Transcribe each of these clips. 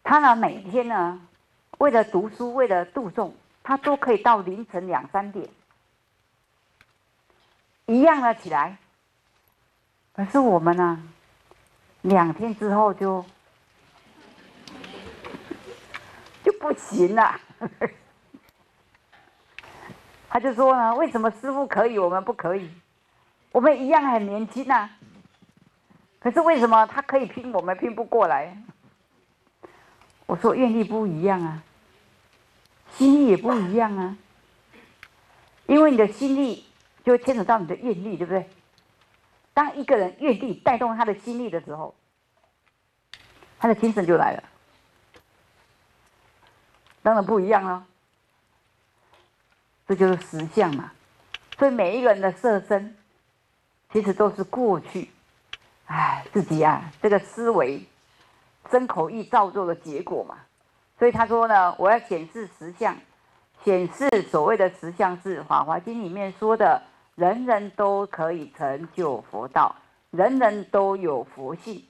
他呢每天呢，为了读书，为了度众，他都可以到凌晨2、3点，一样的起来。可是我们呢，2天之后就不行了。他就说呢，为什么师父可以，我们不可以？我们一样很年轻啊，可是为什么他可以拼，我们拼不过来？我说愿力不一样啊，心力也不一样啊。因为你的心力就会牵扯到你的愿力，对不对？当一个人愿力带动他的心力的时候，他的精神就来了，当然不一样了。这就是实相嘛。所以每一个人的色身，其实都是过去，自己啊这个思维、身口意造作的结果嘛。所以他说呢，我要显示实相，显示所谓的实相是《法华经》里面说的，人人都可以成就佛道，人人都有佛性，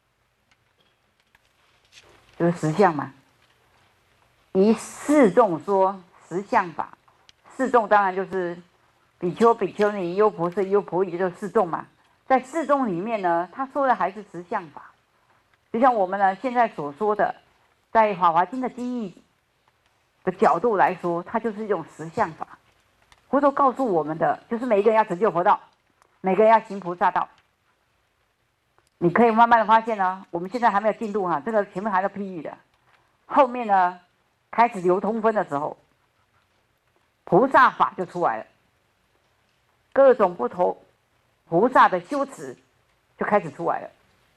就是实相嘛。以四众说实相法。四众当然就是比丘、比丘尼、优婆塞、优婆夷，就是四众嘛。在四众里面呢，他说的还是实相法。就像我们呢现在所说的，在《法华经》的经义的角度来说，它就是一种实相法。佛陀告诉我们的，就是每一个人要成就佛道，每个人要行菩萨道。你可以慢慢的发现呢，我们现在还没有进入这个前面还有譬喻的，后面呢开始流通分的时候，菩萨法就出来了，各种不同菩萨的修持就开始出来了。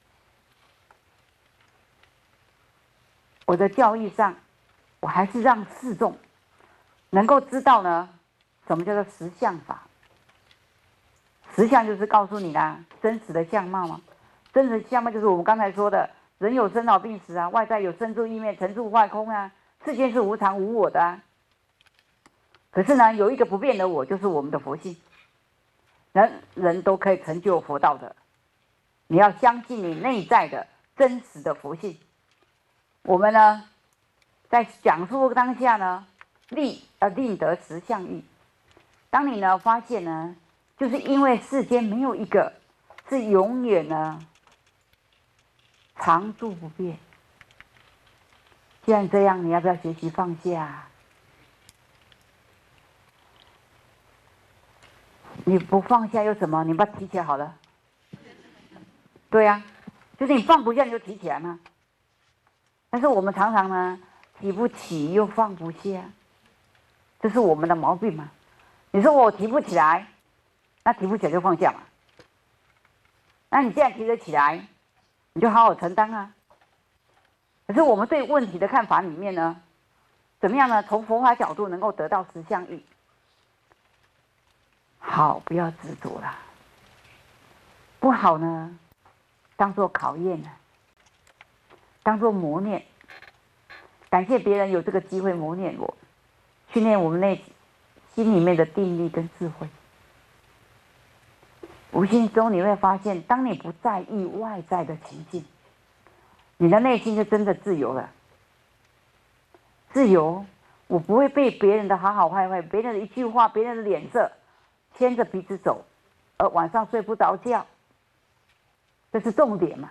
我的教义上，我还是让四众能够知道呢，什么叫做实相法。实相就是告诉你啦，真实的相貌嘛。真实的相貌就是我们刚才说的，人有生老病死啊，外在有生住意灭、成住坏空啊，世间是无常无我的啊。可是呢，有一个不变的我，就是我们的佛性，人人都可以成就佛道的。你要相信你内在的真实的佛性。我们呢，在讲述当下呢，令得实相义。当你呢发现呢，就是因为世间没有一个是永远呢常住不变。既然这样，你要不要学习放下？你不放下又怎么？你把它提起来好了。对呀，就是你放不下，你就提起来嘛。但是我们常常呢，提不起又放不下，这是我们的毛病嘛。你说我提不起来，那提不起来就放下嘛。那你现在提得起来，你就好好承担啊。可是我们对问题的看法里面呢，怎么样呢？从佛法角度能够得到实相义。好，不要执着了；不好呢，当作考验了，当作磨练。感谢别人有这个机会磨练我，训练我们内心里面的定力跟智慧。无形中你会发现，当你不在意外在的情境，你的内心就真的自由了。自由，我不会被别人的好好坏坏、别人的一句话、别人的脸色牵着鼻子走，而晚上睡不着觉，这是重点嘛。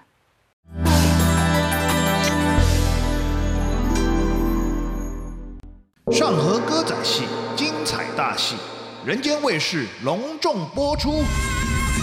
上河歌仔戏精彩大戏，人间卫视隆重播出。